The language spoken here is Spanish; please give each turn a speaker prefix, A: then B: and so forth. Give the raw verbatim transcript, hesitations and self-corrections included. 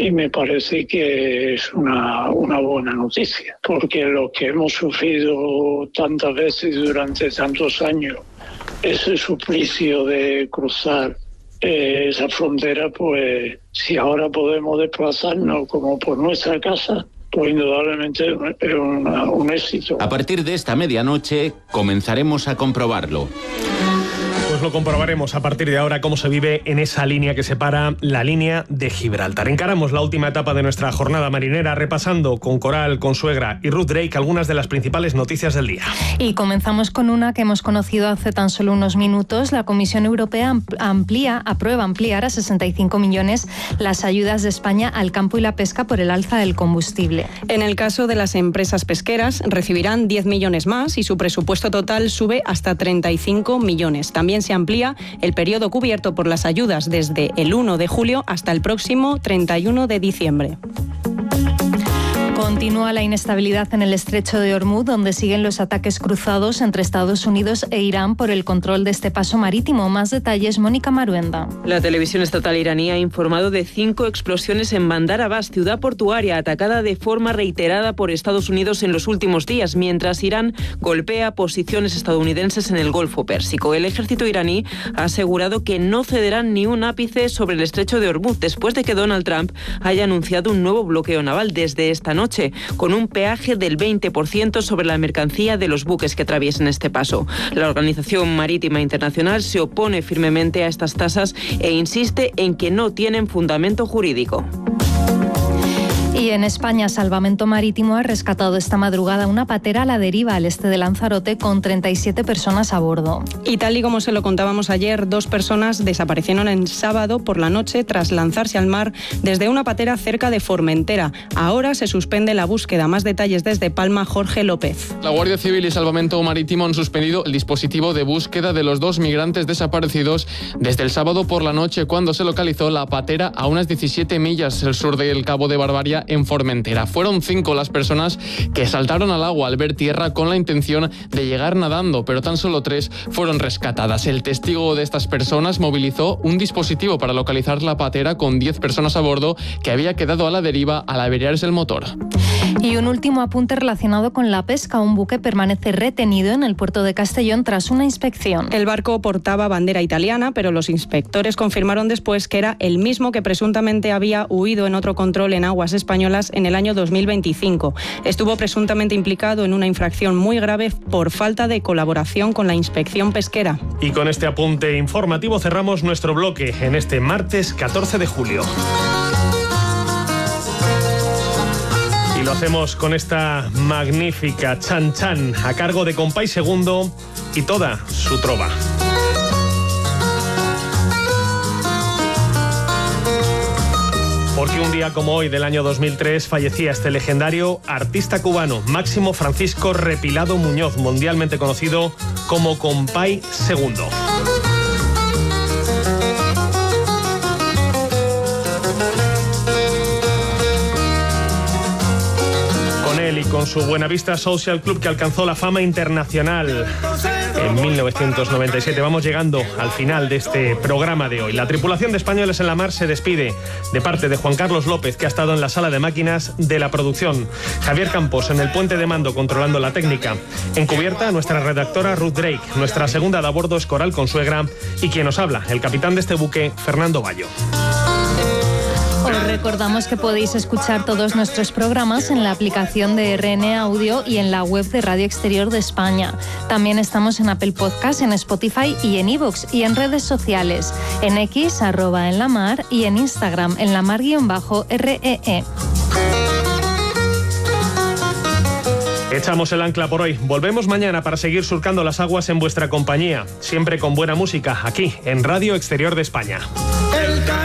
A: y me parece que es una, una buena noticia, porque lo que hemos sufrido tantas veces durante tantos años, ese suplicio de cruzar eh, esa frontera, pues si ahora podemos desplazarnos como por nuestra casa, pues indudablemente es una, un éxito.
B: A partir de esta medianoche comenzaremos a comprobarlo.
C: Pues lo comprobaremos a partir de ahora cómo se vive en esa línea que separa la línea de Gibraltar. Encaramos la última etapa de nuestra jornada marinera repasando con Coral, Consuegra y Ruth Drake algunas de las principales noticias del día.
D: Y comenzamos con una que hemos conocido hace tan solo unos minutos. La Comisión Europea amplía, aprueba ampliar a sesenta y cinco millones las ayudas de España al campo y la pesca por el alza del combustible.
E: En el caso de las empresas pesqueras recibirán diez millones más y su presupuesto total sube hasta treinta y cinco millones. También se amplía el periodo cubierto por las ayudas desde el uno de julio hasta el próximo treinta y uno de diciembre.
D: Continúa la inestabilidad en el estrecho de Hormuz, donde siguen los ataques cruzados entre Estados Unidos e Irán por el control de este paso marítimo. Más detalles, Mónica Maruenda.
F: La televisión estatal iraní ha informado de cinco explosiones en Bandar Abbas, ciudad portuaria atacada de forma reiterada por Estados Unidos en los últimos días, mientras Irán golpea posiciones estadounidenses en el Golfo Pérsico. El ejército iraní ha asegurado que no cederán ni un ápice sobre el estrecho de Hormuz después de que Donald Trump haya anunciado un nuevo bloqueo naval desde esta noche, con un peaje del veinte por ciento sobre la mercancía de los buques que atraviesen este paso. La Organización Marítima Internacional se opone firmemente a estas tasas e insiste en que no tienen fundamento jurídico.
D: Y en España, Salvamento Marítimo ha rescatado esta madrugada una patera a la deriva al este de Lanzarote con treinta y siete personas a bordo.
E: Y tal y como se lo contábamos ayer, dos personas desaparecieron el sábado por la noche tras lanzarse al mar desde una patera cerca de Formentera. Ahora se suspende la búsqueda. Más detalles desde Palma, Jorge López.
G: La Guardia Civil y Salvamento Marítimo han suspendido el dispositivo de búsqueda de los dos migrantes desaparecidos desde el sábado por la noche, cuando se localizó la patera a unas diecisiete millas al sur del Cabo de Barbaria, en Formentera. Fueron cinco las personas que saltaron al agua al ver tierra con la intención de llegar nadando, pero tan solo tres fueron rescatadas. El testigo de estas personas movilizó un dispositivo para localizar la patera con diez personas a bordo que había quedado a la deriva al averiarse el motor.
D: Y un último apunte relacionado con la pesca. Un buque permanece retenido en el puerto de Castellón tras una inspección.
E: El barco portaba bandera italiana, pero los inspectores confirmaron después que era el mismo que presuntamente había huido en otro control en aguas españolas en el año dos mil veinticinco. Estuvo presuntamente implicado en una infracción muy grave por falta de colaboración con la inspección pesquera.
C: Y con este apunte informativo cerramos nuestro bloque en este martes catorce de julio. Y lo hacemos con esta magnífica Chan Chan a cargo de Compay Segundo y toda su trova. Porque un día como hoy del año dos mil tres fallecía este legendario artista cubano, Máximo Francisco Repilado Muñoz, mundialmente conocido como Compay Segundo. Con él y con su Buenavista Social Club, que alcanzó la fama internacional en mil novecientos noventa y siete. Vamos llegando al final de este programa de hoy. La tripulación de Españoles en la Mar se despide de parte de Juan Carlos López, que ha estado en la sala de máquinas de la producción, Javier Campos en el puente de mando controlando la técnica, en cubierta nuestra redactora Ruth Drake, nuestra segunda de a bordo es Coral Consuegra y quien nos habla, el capitán de este buque, Fernando Bayo.
D: Os recordamos que podéis escuchar todos nuestros programas en la aplicación de R N Audio y en la web de Radio Exterior de España. También estamos en Apple Podcast, en Spotify y en iVoox, y en redes sociales, en X, arroba en la mar, y en Instagram, en la mar-R E E.
C: Echamos el ancla por hoy. Volvemos mañana para seguir surcando las aguas en vuestra compañía, siempre con buena música, aquí en Radio Exterior de España.